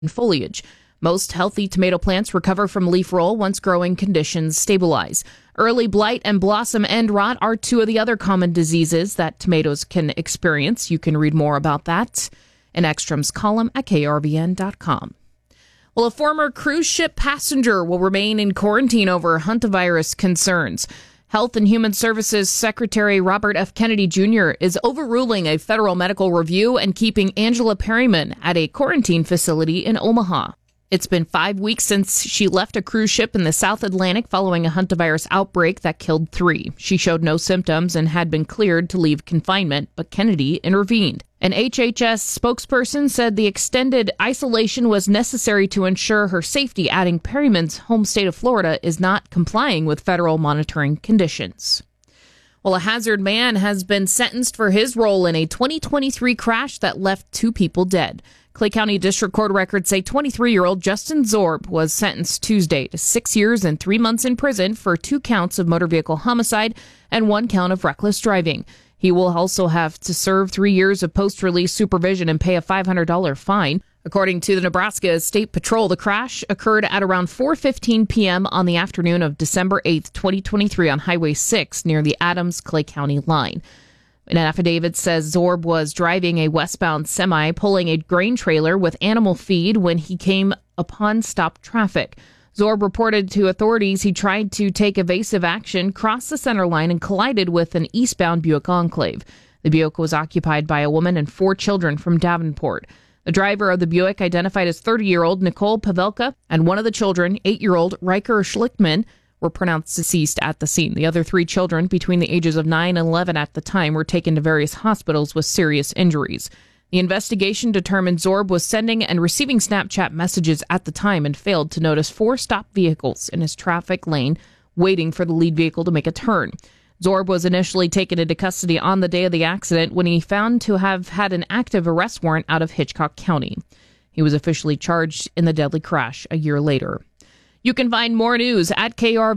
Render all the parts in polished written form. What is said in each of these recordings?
foliage. Most healthy tomato plants recover from leaf roll once growing conditions stabilize. Early blight and blossom end rot are two of the other common diseases that tomatoes can experience. You can read more about that in Ekstrom's column at krvn.com. Well, a former cruise ship passenger will remain in quarantine over hantavirus concerns. Health and Human Services Secretary Robert F. Kennedy Jr. is overruling a federal medical review and keeping Angela Perryman at a quarantine facility in Omaha. It's been 5 weeks since she left a cruise ship in the South Atlantic following a hantavirus outbreak that killed 3. She showed no symptoms and had been cleared to leave confinement, but Kennedy intervened. An HHS spokesperson said the extended isolation was necessary to ensure her safety, adding Perryman's home state of Florida is not complying with federal monitoring conditions. Well, a Hazard man has been sentenced for his role in a 2023 crash that left 2 people dead. Clay County District Court records say 23-year-old Justin Zorb was sentenced Tuesday to 6 years and 3 months in prison for 2 counts of motor vehicle homicide and 1 count of reckless driving. He will also have to serve 3 years of post-release supervision and pay a $500 fine. According to the Nebraska State Patrol, the crash occurred at around 4:15 p.m. on the afternoon of December 8th, 2023 on Highway 6 near the Adams-Clay County line. An affidavit says Zorb was driving a westbound semi pulling a grain trailer with animal feed when he came upon stopped traffic. Zorb reported to authorities he tried to take evasive action, crossed the center line, and collided with an eastbound Buick Enclave. The Buick was occupied by a woman and 4 children from Davenport. The driver of the Buick, identified as 30-year-old Nicole Pavelka, and one of the children, 8-year-old Riker Schlickman, were pronounced deceased at the scene. The other 3 children, between the ages of 9 and 11 at the time, were taken to various hospitals with serious injuries. The investigation determined Zorb was sending and receiving Snapchat messages at the time and failed to notice 4 stopped vehicles in his traffic lane waiting for the lead vehicle to make a turn. Zorb was initially taken into custody on the day of the accident when he found to have had an active arrest warrant out of Hitchcock County. He was officially charged in the deadly crash a year later. You can find more news at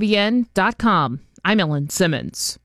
krvn.com. I'm Ellen Simmons.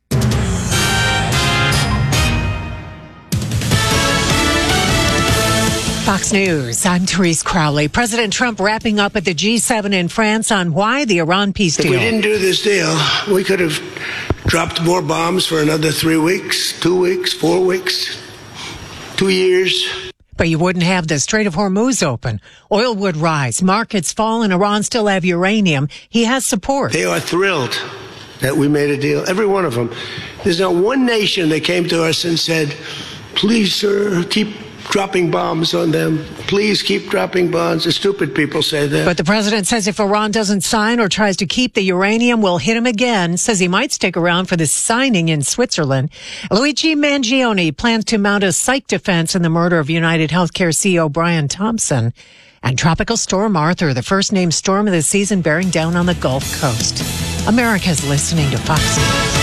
Fox News, I'm Therese Crowley. President Trump wrapping up at the G7 in France on why the Iran peace deal. If we didn't do this deal, we could have dropped more bombs for another 3 weeks, 2 weeks, 4 weeks, 2 years. But you wouldn't have the Strait of Hormuz open. Oil would rise, markets fall, and Iran still have uranium. He has support. They are thrilled that we made a deal, every one of them. There's not one nation that came to us and said, please, sir, keep dropping bombs on them. Please keep dropping bombs. The stupid people say that. But the president says if Iran doesn't sign or tries to keep the uranium, we'll hit him again. Says he might stick around for the signing in Switzerland. Luigi Mangione plans to mount a psych defense in the murder of United Healthcare CEO Brian Thompson. And Tropical Storm Arthur, the first named storm of the season, bearing down on the Gulf Coast. America's listening to Fox News.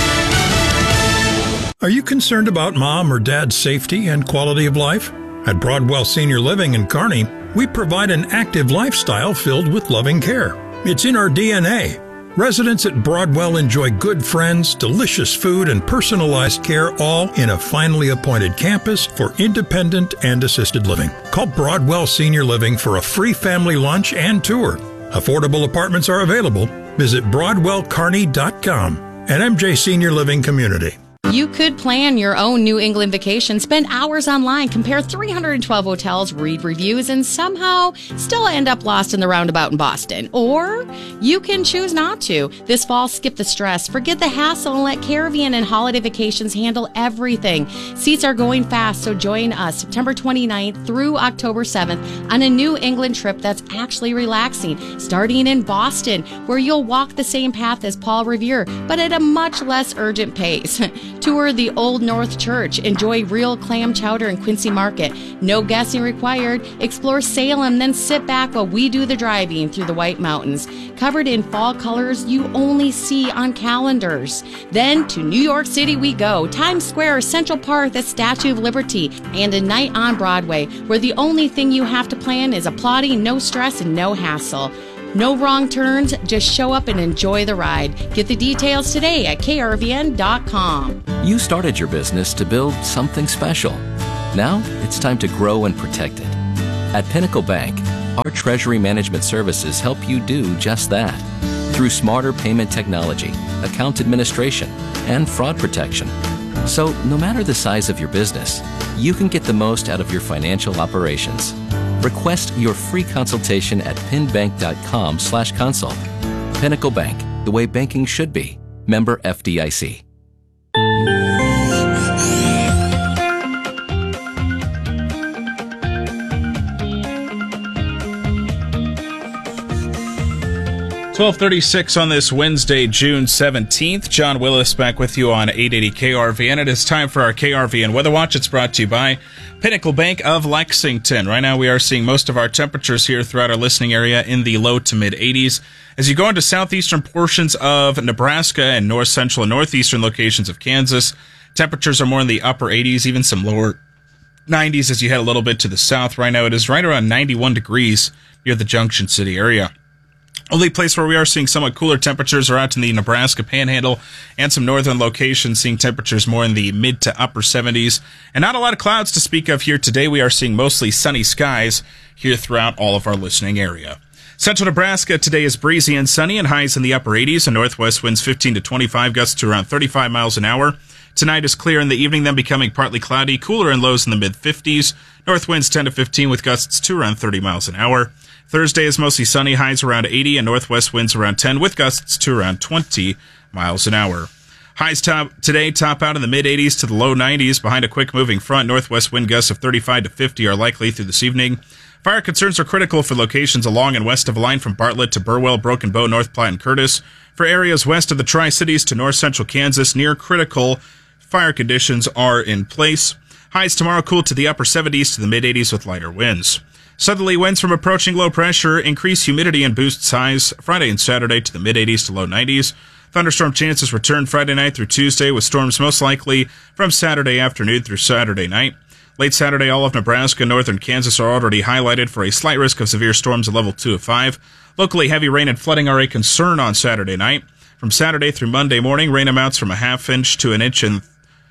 Are you concerned about mom or dad's safety and quality of life? At Broadwell Senior Living in Kearney, we provide an active lifestyle filled with loving care. It's in our DNA. Residents at Broadwell enjoy good friends, delicious food, and personalized care, all in a finely appointed campus for independent and assisted living. Call Broadwell Senior Living for a free family lunch and tour. Affordable apartments are available. Visit BroadwellKearney.com. and MJ Senior Living Community. You could plan your own New England vacation, spend hours online, compare 312 hotels, read reviews, and somehow still end up lost in the roundabout in Boston. Or you can choose not to. This fall, skip the stress, forget the hassle, and let Caribbean and Holiday Vacations handle everything. Seats are going fast, so join us September 29th through October 7th on a New England trip that's actually relaxing, starting in Boston, where you'll walk the same path as Paul Revere, but at a much less urgent pace. Tour the Old North Church. Enjoy real clam chowder in Quincy Market. No guessing required. Explore Salem, then sit back while we do the driving through the White Mountains. Covered in fall colors you only see on calendars. Then to New York City we go. Times Square, Central Park, the Statue of Liberty, and a night on Broadway, where the only thing you have to plan is applauding, no stress, and no hassle. No wrong turns, just show up and enjoy the ride. Get the details today at krvn.com. You started your business to build something special. Now it's time to grow and protect it. At Pinnacle Bank, Our treasury management services help you do just that through smarter payment technology, account administration, and fraud protection. So no matter the size of your business, you can get the most out of your financial operations. Request your free consultation at pinbank.com/consult. Pinnacle Bank, the way banking should be. Member FDIC. .36 on this Wednesday, June 17th. John Willis back with you on 880 KRVN. It is time for our KRVN Weather Watch. It's brought to you by Pinnacle Bank of Lexington. Right now we are seeing most of our temperatures here throughout our listening area in the low to mid 80s. As you go into southeastern portions of Nebraska and north central and northeastern locations of Kansas, temperatures are more in the upper 80s, even some lower 90s as you head a little bit to the south. Right now it is right around 91 degrees near the Junction City area. Only place where we are seeing somewhat cooler temperatures are out in the Nebraska Panhandle and some northern locations, seeing temperatures more in the mid to upper 70s. And not a lot of clouds to speak of here today. We are seeing mostly sunny skies here throughout all of our listening area. Central Nebraska today is breezy and sunny and highs in the upper 80s and northwest winds 15 to 25, gusts to around 35 miles an hour. Tonight is clear in the evening, then becoming partly cloudy, cooler and lows in the mid-50s. North winds 10 to 15 with gusts to around 30 miles an hour. Thursday is mostly sunny, highs around 80, and northwest winds around 10 with gusts to around 20 miles an hour. Highs today top out in the mid-80s to the low 90s. Behind a quick-moving front, northwest wind gusts of 35 to 50 are likely through this evening. Fire concerns are critical for locations along and west of a line from Bartlett to Burwell, Broken Bow, North Platte, and Curtis. For areas west of the Tri-Cities to north-central Kansas, near critical fire conditions are in place. Highs tomorrow cool to the upper 70s to the mid-80s with lighter winds. Southerly winds from approaching low pressure increase humidity and boosts highs Friday and Saturday to the mid-80s to low 90s. Thunderstorm chances return Friday night through Tuesday, with storms most likely from Saturday afternoon through Saturday night. Late Saturday, all of Nebraska and northern Kansas are already highlighted for a slight risk of severe storms at level 2 of 5. Locally, heavy rain and flooding are a concern on Saturday night. From Saturday through Monday morning, rain amounts from a half inch to an inch and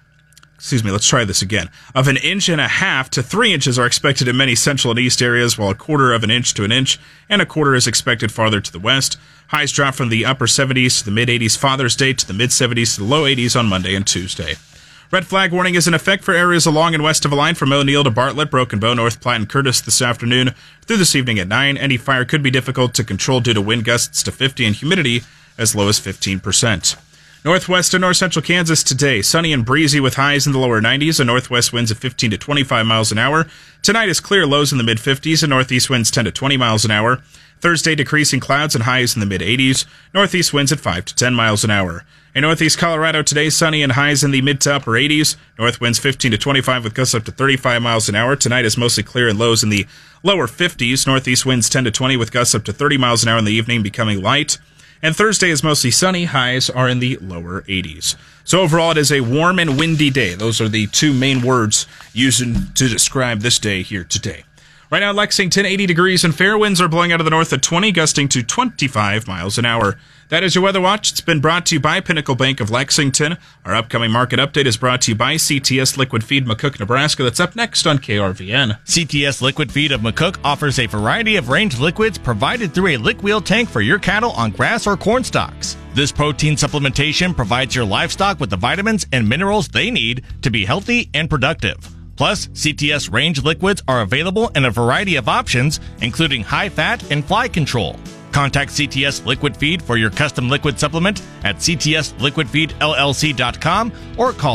Of an inch and a half to 3 inches are expected in many central and east areas, while a quarter of an inch to an inch and a quarter is expected farther to the west. Highs drop from the upper 70s to the mid-80s Father's Day to the mid-70s to the low 80s on Monday and Tuesday. Red flag warning is in effect for areas along and west of a line from O'Neill to Bartlett, Broken Bow, North Platte, and Curtis this afternoon through this evening at 9. Any fire could be difficult to control due to wind gusts to 50 and humidity as low as 15%. Northwest and north central Kansas today, sunny and breezy with highs in the lower 90s and northwest winds of 15 to 25 miles an hour. Tonight is clear, lows in the mid-50s and northeast winds 10 to 20 miles an hour. Thursday, decreasing clouds and highs in the mid-80s, northeast winds at 5 to 10 miles an hour. In northeast Colorado today, sunny and highs in the mid to upper 80s, north winds 15 to 25 with gusts up to 35 miles an hour. Tonight is mostly clear and lows in the lower 50s, northeast winds 10 to 20 with gusts up to 30 miles an hour in the evening, becoming light. And Thursday is mostly sunny. Highs are in the lower 80s. So overall, it is a warm and windy day. Those are the two main words used to describe this day here today. Right now in Lexington, 80 degrees and fair winds are blowing out of the north at 20, gusting to 25 miles an hour. That is your Weather Watch. It's been brought to you by Pinnacle Bank of Lexington. Our upcoming market update is brought to you by CTS Liquid Feed McCook, Nebraska. That's up next on KRVN. CTS Liquid Feed of McCook offers a variety of range liquids provided through a lick wheel tank for your cattle on grass or corn stalks. This protein supplementation provides your livestock with the vitamins and minerals they need to be healthy and productive. Plus, CTS range liquids are available in a variety of options, including high fat and fly control. Contact CTS Liquid Feed for your custom liquid supplement at ctsliquidfeedllc.com or call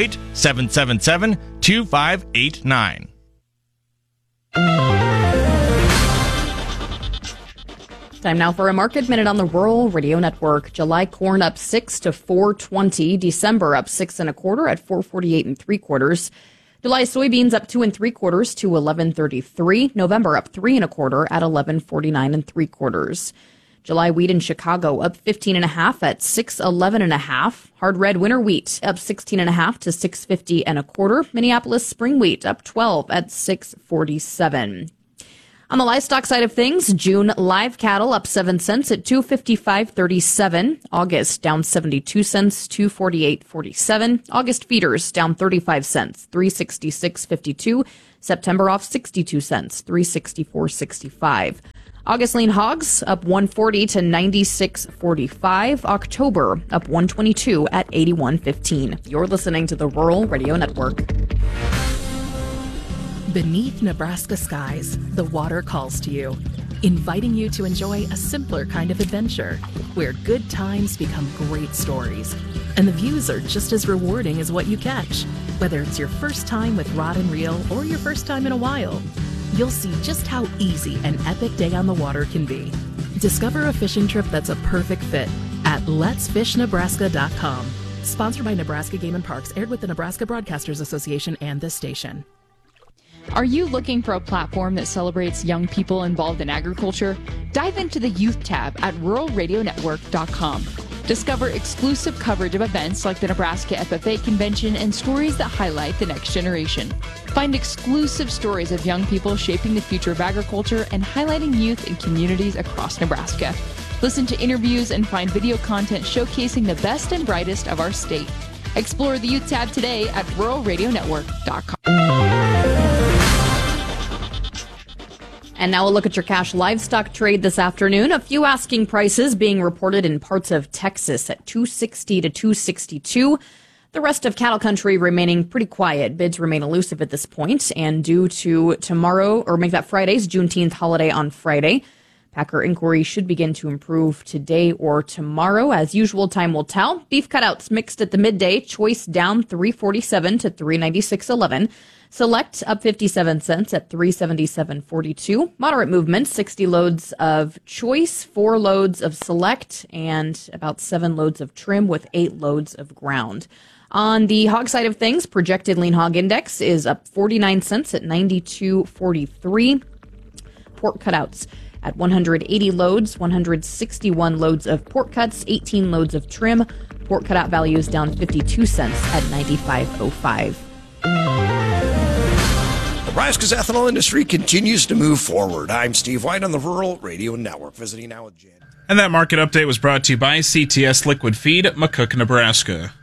308-777-2589. Time now for a market minute on the Rural Radio Network. July corn up 6 to 4.20. December up 6 1/4 at 4.48 3/4. July soybeans up 2 3/4 to 11.33. November up 3 1/4 at 11.49 3/4. July wheat in Chicago up 15 1/2 at 6.11 1/2. Hard red winter wheat up 16 1/2 to 6.50 1/4. Minneapolis spring wheat up 12 at 6.47. On the livestock side of things, June live cattle up 7 cents at $255.37. August down 72 cents, $248.47. August feeders down 35 cents, $366.52. September off 62 cents, $364.65. August lean hogs up 140 to 96.45. October up 122 at 81.15. You're listening to the Rural Radio Network. Beneath Nebraska skies, the water calls to you, inviting you to enjoy a simpler kind of adventure, where good times become great stories, and the views are just as rewarding as what you catch. Whether it's your first time with rod and reel or your first time in a while, you'll see just how easy an epic day on the water can be. Discover a fishing trip that's a perfect fit at letsfishnebraska.com. Sponsored by Nebraska Game and Parks, aired with the Nebraska Broadcasters Association and this station. Are you looking for a platform that celebrates young people involved in agriculture? Dive into the Youth tab at ruralradionetwork.com. Discover exclusive coverage of events like the Nebraska FFA Convention and stories that highlight the next generation. Find exclusive stories of young people shaping the future of agriculture and highlighting youth in communities across Nebraska. Listen to interviews and find video content showcasing the best and brightest of our state. Explore the Youth tab today at ruralradionetwork.com. And now we'll look at your cash livestock trade this afternoon. A few asking prices being reported in parts of Texas at $260 to $262. The rest of cattle country remaining pretty quiet. Bids remain elusive at this point, and due to tomorrow, or make that Friday's Juneteenth holiday on Friday, packer inquiry should begin to improve today or tomorrow. As usual, time will tell. Beef cutouts mixed at the midday. Choice down $347 to $396.11. Select up 57 cents at $377.42. Moderate movement, 60 loads of choice, 4 loads of select, and about 7 loads of trim with 8 loads of ground. On the hog side of things, projected lean hog index is up 49 cents at 92.43. Pork cutouts at 180 loads, 161 loads of pork cuts, 18 loads of trim. Pork cutout values down 52 cents at 95.05. Nebraska's ethanol industry continues to move forward. I'm Steve White on the Rural Radio Network, visiting now with Jan. And that market update was brought to you by CTS Liquid Feed at McCook, Nebraska.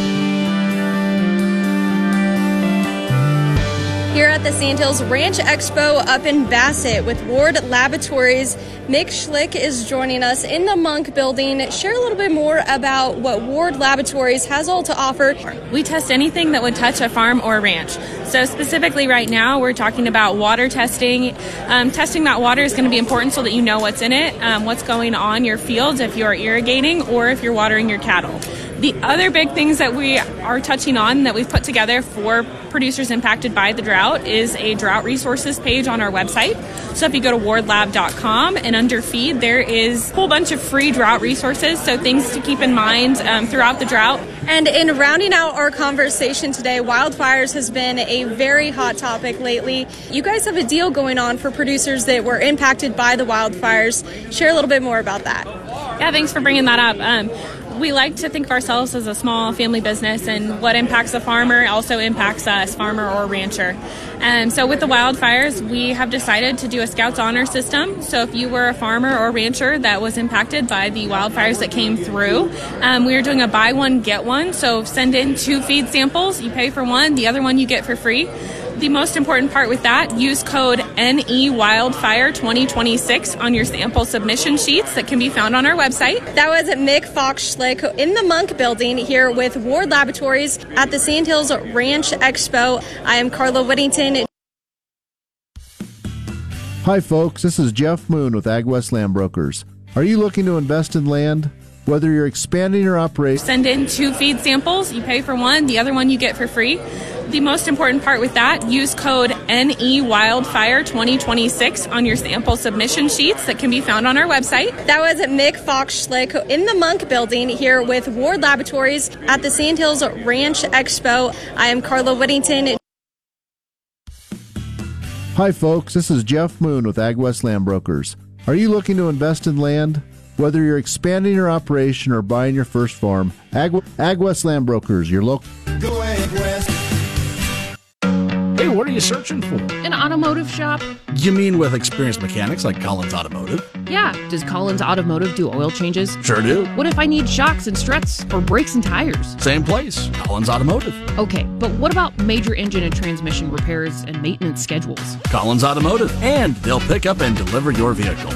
Here at the Sandhills Ranch Expo up in Bassett with Ward Laboratories, Mick Schlick is joining us in the Monk building. Share a little bit more about what Ward Laboratories has all to offer. We test anything that would touch a farm or a ranch. So specifically right now, we're talking about water testing. Testing that water is going to be important so that you know what's in it, what's going on your fields if you're irrigating or if you're watering your cattle. The other big things that we are touching on that we've put together for producers impacted by the drought is a drought resources page on our website. So if you go to wardlab.com and under feed, there is a whole bunch of free drought resources, so things to keep in mind throughout the drought. And in rounding out our conversation today, wildfires has been a very hot topic lately. You guys have a deal going on for producers that were impacted by the wildfires. Share a little bit more about that. Yeah, thanks for bringing that up. We like to think of ourselves as a small family business, and what impacts a farmer also impacts us, farmer or rancher. So with the wildfires, we have decided to do a Scouts Honor system. So if you were a farmer or rancher that was impacted by the wildfires that came through, we are doing a buy one, get one. So send in 2 feed samples. You pay for one, the other one you get for free. The most important part with that, use code NEWildfire2026 on your sample submission sheets that can be found on our website. That was Mick Fox Schlick in the Monk building here with Ward Laboratories at the Sandhills Ranch Expo. I am Carla Whittington. Hi folks, this is Jeff Moon with AgWest Land Brokers. Are you looking to invest in land? Whether you're expanding your operation... Send in 2 feed samples. You pay for one, the other one you get for free. The most important part with that, use code NEWildfire2026 on your sample submission sheets that can be found on our website. That was Mick Fox Schlick in the Monk building here with Ward Laboratories at the Sandhills Ranch Expo. I am Carla Whittington. Hi folks, this is Jeff Moon with AgWest Land Brokers. Are you looking to invest in land? Whether you're expanding your operation or buying your first farm, AgWest Land Brokers, your local... Go AgWest. Hey, what are you you searching for? An automotive shop? You mean with experienced mechanics like Collins Automotive? Yeah. Does Collins Automotive do oil changes? Sure do. What if I need shocks and struts or brakes and tires? Same place, Collins Automotive. Okay, but what about major engine and transmission repairs and maintenance schedules? Collins Automotive, and they'll pick up and deliver your vehicle.